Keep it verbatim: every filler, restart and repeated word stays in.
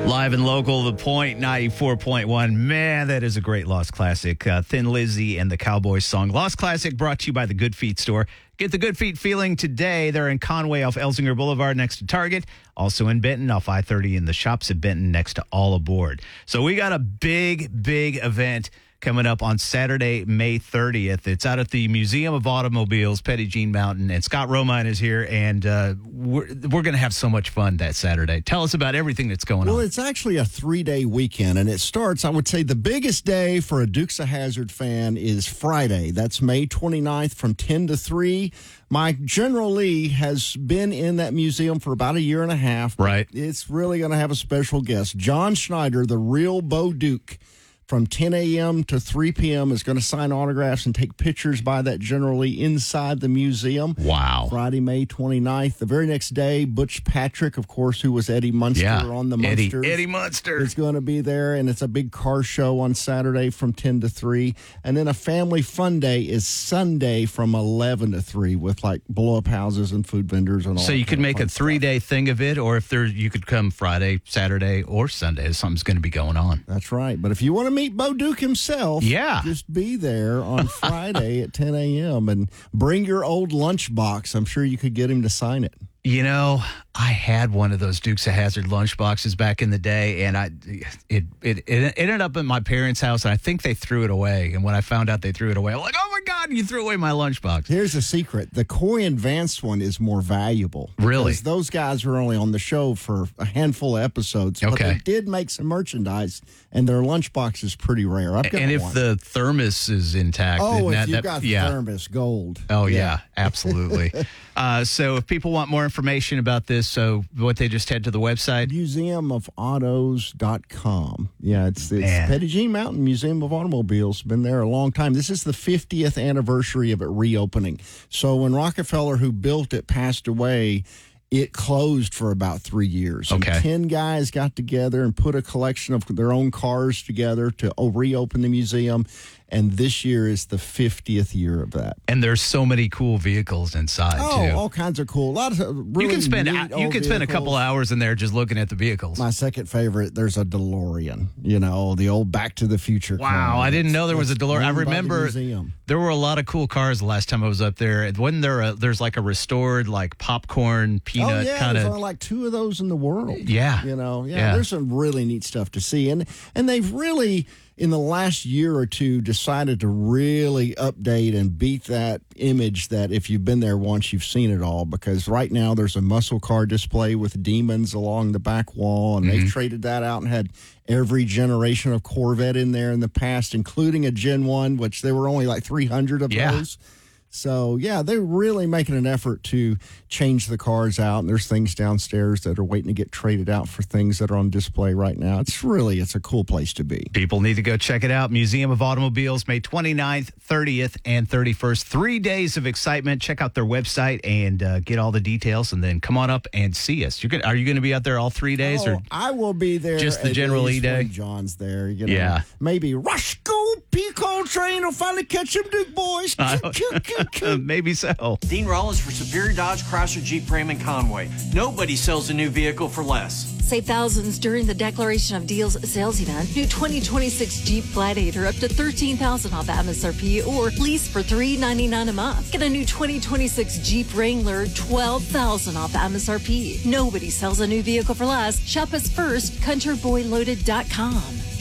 Live and local, The Point ninety-four point one. Man, that is a great Lost Classic. Uh, Thin Lizzy and the Cowboys song. Lost Classic brought to you by the Good Feet store. Get the Good Feet feeling today. They're in Conway off Elsinger Boulevard next to Target. Also in Benton off I thirty in the shops at Benton next to All Aboard. So we got a big, big event coming up on Saturday, May thirtieth. It's out at the Museum of Automobiles, Petit Jean Mountain, and Scott Romine is here, and uh, we're, we're going to have so much fun that Saturday. Tell us about everything that's going well, on. Well, it's actually a three-day weekend, and it starts, I would say, the biggest day for a Dukes of Hazzard fan is Friday. That's May twenty-ninth from ten to three. Mike, General Lee has been in that museum for about a year and a half. Right. It's really going to have a special guest. John Schneider, the real Bo Duke, from ten a.m. to three p.m. is going to sign autographs and take pictures by that General Lee inside the museum. Wow. Friday, May twenty-ninth. The very next day, Butch Patrick, of course, who was Eddie Munster yeah. on the Eddie, Munsters. Eddie Munster. is going to be there, and it's a big car show on Saturday from ten to three. And then a family fun day is Sunday from eleven to three with, like, blow-up houses and food vendors and all So you could make a three-day thing of it, or if there you could come Friday, Saturday, or Sunday. Something's going to be going on. That's right. But if you want to meet Bo Duke himself, yeah. just be there on Friday at ten a.m. and bring your old lunchbox. I'm sure you could get him to sign it. You know, I had one of those Dukes of Hazzard lunch boxes back in the day, and I it, it it ended up at my parents' house, and I think they threw it away. And when I found out they threw it away, I'm like, oh my God, you threw away my lunchbox. Here's a secret. The Coy Advanced one is more valuable. Really? Because those guys were only on the show for a handful of episodes, but okay. they did make some merchandise, and their lunchbox is pretty rare. I've got and if one. the thermos is intact. Oh, if that, you've that, got the yeah. thermos, gold. Oh, yeah, yeah absolutely. uh, so if people want more information about this, so what they just head to the website? museum of autos dot com. Yeah, it's, it's Man. Petit Jean Mountain Museum of Automobiles. Been there a long time. This is the fiftieth anniversary of it reopening. So when Rockefeller, who built it, passed away, it closed for about three years. Okay. And ten guys got together and put a collection of their own cars together to oh, reopen the museum. And this year is the fiftieth year of that. And there's so many cool vehicles inside, Oh, too. all kinds of cool. A lot of really you can spend neat you old can spend a couple vehicles. hours in there just looking at the vehicles. My second favorite, there's a DeLorean, you know, the old Back to the Future Wow, car. I didn't know there was a That's DeLorean. I owned by the remember museum. there were a lot of cool cars the last time I was up there. Wasn't there a, there's like a restored like popcorn peanut Oh, yeah, kind there's of only like two of those in the world. Yeah. You know, yeah, Yeah. there's some really neat stuff to see. And and they've really, in the last year or two, decided to really update and beat that image that if you've been there once, you've seen it all. Because right now there's a muscle car display with demons along the back wall, and Mm-hmm. they've traded that out and had every generation of Corvette in there in the past, including a Gen one, which there were only like three hundred of Yeah. those. So, yeah, they're really making an effort to change the cars out. And there's things downstairs that are waiting to get traded out for things that are on display right now. It's really, it's a cool place to be. People need to go check it out. Museum of Automobiles, May twenty-ninth, thirtieth, and thirty-first. Three days of excitement. Check out their website and uh, get all the details, and then come on up and see us. You're gonna, are you going to be out there all three days? Oh, or I will be there. just the at General least Lee day? when John's there. You know, Yeah. Maybe Roscoe Pico train will finally catch them Duke boys. Choo, choo, choo, choo. Maybe so. Dean Rollins for Superior Dodge Chrysler Jeep Ram in Conway. Nobody sells a new vehicle for less. Save thousands during the Declaration of Deals sales event. New twenty twenty-six Jeep Gladiator up to thirteen thousand dollars off M S R P or lease for three hundred ninety-nine dollars a month. Get a new twenty twenty-six Jeep Wrangler twelve thousand dollars off M S R P. Nobody sells a new vehicle for less. Shop us first, country boy loaded dot com.